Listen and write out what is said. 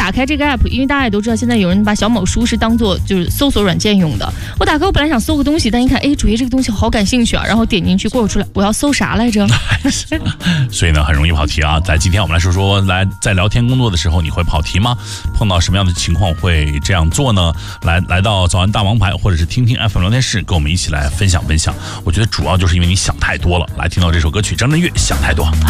打开这个 app， 因为大家也都知道，现在有人把小某书是当做就是搜索软件用的。我打开，我本来想搜个东西，但一看，哎，主页这个东西好感兴趣啊，然后点进去，过会出来，我要搜啥来着？ 所以呢，很容易跑题啊。在今天我们来说说，在聊天工作的时候，你会跑题吗？碰到什么样的情况会这样做呢？来到早安大王牌，或者是听听 FM 聊天室，跟我们一起来分享分享。我觉得主要就是因为你想太多了。来听到这首歌曲，张震岳《想太多》。